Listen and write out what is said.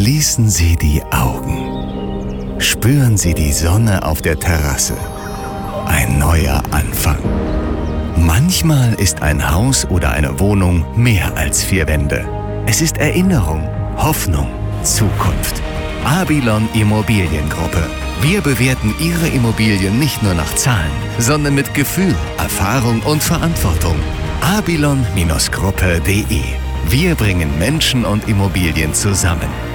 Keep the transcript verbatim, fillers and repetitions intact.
Schließen Sie die Augen. Spüren Sie die Sonne auf der Terrasse. Ein neuer Anfang. Manchmal ist ein Haus oder eine Wohnung mehr als vier Wände. Es ist Erinnerung, Hoffnung, Zukunft. Abylon Immobiliengruppe. Wir bewerten Ihre Immobilien nicht nur nach Zahlen, sondern mit Gefühl, Erfahrung und Verantwortung. abylon Gruppe punkt de. Wir bringen Menschen und Immobilien zusammen.